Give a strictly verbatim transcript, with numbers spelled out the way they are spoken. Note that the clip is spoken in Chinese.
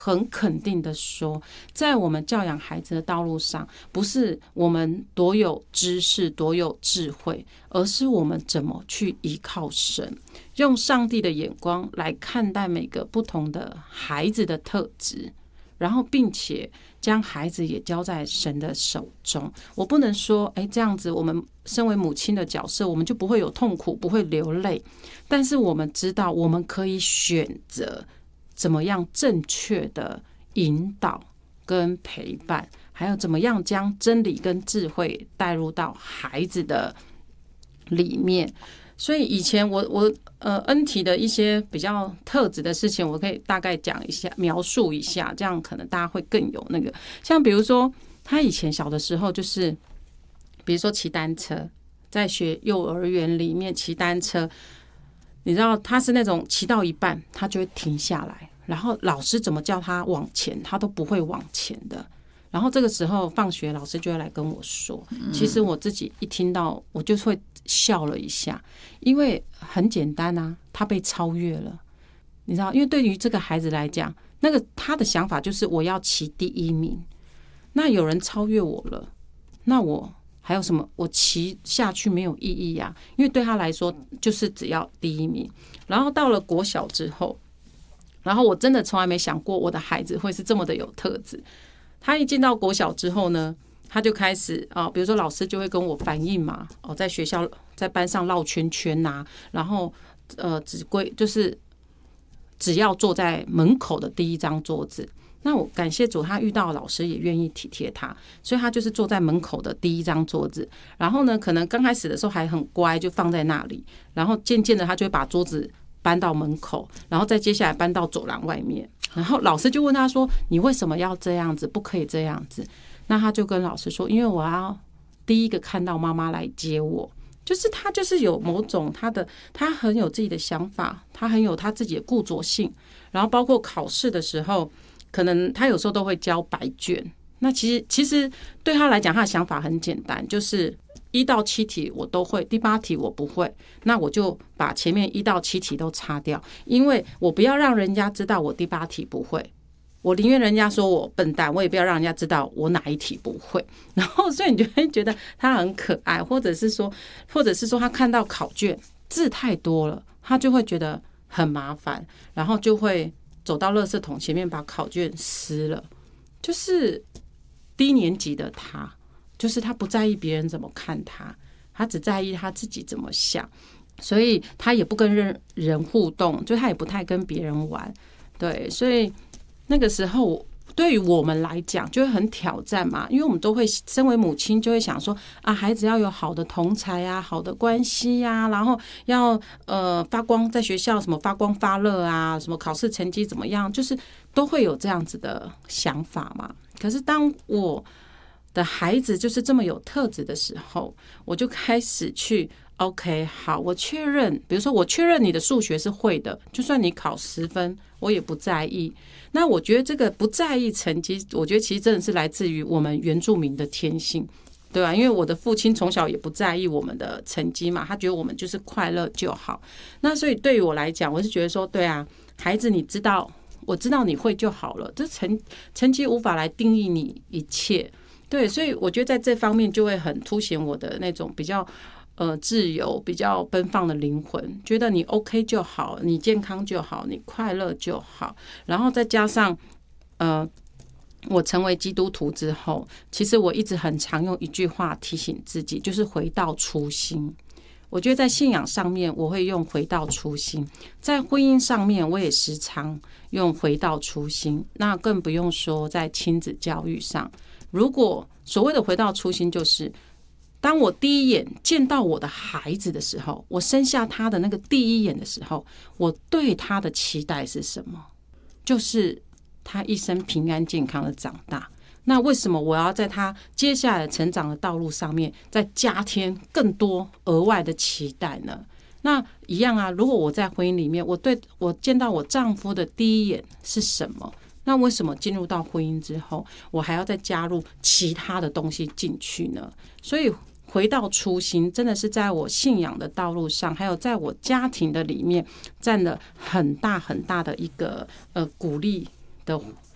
很肯定的说，在我们教养孩子的道路上，不是我们多有知识、多有智慧，而是我们怎么去依靠神，用上帝的眼光来看待每个不同的孩子的特质，然后并且将孩子也交在神的手中。我不能说，哎，这样子我们身为母亲的角色，我们就不会有痛苦，不会流泪。但是我们知道，我们可以选择怎么样正确的引导跟陪伴，还有怎么样将真理跟智慧带入到孩子的里面。所以以前我我呃恩体的一些比较特质的事情，我可以大概讲一下，描述一下，这样可能大家会更有那个。像比如说，他以前小的时候，就是比如说骑单车，在学幼儿园里面骑单车，你知道他是那种骑到一半，他就会停下来。然后老师怎么叫他往前，他都不会往前的。然后这个时候放学，老师就会来跟我说，其实我自己一听到，我就会笑了一下，因为很简单啊，他被超越了，你知道，因为对于这个孩子来讲，那个他的想法就是我要骑第一名，那有人超越我了，那我还有什么？我骑下去没有意义啊，因为对他来说就是只要第一名。然后到了国小之后。然后我真的从来没想过我的孩子会是这么的有特质。他一进到国小之后呢，他就开始啊，比如说老师就会跟我反映嘛，哦，在学校在班上绕圈圈呐，然后呃，只规就是只要坐在门口的第一张桌子。那我感谢主，他遇到老师也愿意体贴他，所以他就是坐在门口的第一张桌子。然后呢，可能刚开始的时候还很乖，就放在那里，然后渐渐的他就会把桌子搬到门口，然后再接下来搬到走廊外面。然后老师就问他说：“你为什么要这样子？不可以这样子。”那他就跟老师说：“因为我要第一个看到妈妈来接我。”就是他就是有某种他的他很有自己的想法，他很有他自己的固着性。然后包括考试的时候，可能他有时候都会交白卷。那其实其实对他来讲，他的想法很简单，就是一到七题我都会，第八题我不会，那我就把前面一到七题都擦掉，因为我不要让人家知道我第八题不会，我宁愿人家说我笨蛋，我也不要让人家知道我哪一题不会。然后所以你就会觉得他很可爱，或者是说，或者是说他看到考卷字太多了，他就会觉得很麻烦，然后就会走到垃圾桶前面把考卷撕了。就是低年级的他，就是他不在意别人怎么看他，他只在意他自己怎么想，所以他也不跟人互动，就他也不太跟别人玩。对，所以那个时候对于我们来讲就会很挑战嘛，因为我们都会身为母亲就会想说啊，孩子要有好的同侪啊，好的关系啊，然后要呃发光，在学校什么发光发热啊，什么考试成绩怎么样，就是都会有这样子的想法嘛。可是当我的孩子就是这么有特质的时候，我就开始去 OK 好，我确认，比如说我确认你的数学是会的，就算你考十分我也不在意。那我觉得这个不在意成绩，我觉得其实真的是来自于我们原住民的天性，对吧？因为我的父亲从小也不在意我们的成绩嘛，他觉得我们就是快乐就好。那所以对于我来讲，我是觉得说，对啊，孩子你知道，我知道你会就好了，这成成绩无法来定义你一切。对，所以我觉得在这方面就会很凸显我的那种比较呃自由、比较奔放的灵魂，觉得你 OK 就好，你健康就好，你快乐就好。然后再加上呃，我成为基督徒之后，其实我一直很常用一句话提醒自己，就是回到初心。我觉得在信仰上面我会用回到初心，在婚姻上面我也时常用回到初心，那更不用说在亲子教育上。如果所谓的回到初心，就是当我第一眼见到我的孩子的时候，我生下他的那个第一眼的时候，我对他的期待是什么？就是他一生平安健康的长大。那为什么我要在他接下来成长的道路上面再加添更多额外的期待呢？那一样啊，如果我在婚姻里面，我对我见到我丈夫的第一眼是什么？那为什么进入到婚姻之后，我还要再加入其他的东西进去呢？所以回到初心，真的是在我信仰的道路上，还有在我家庭的里面，占了很大很大的一个呃鼓励的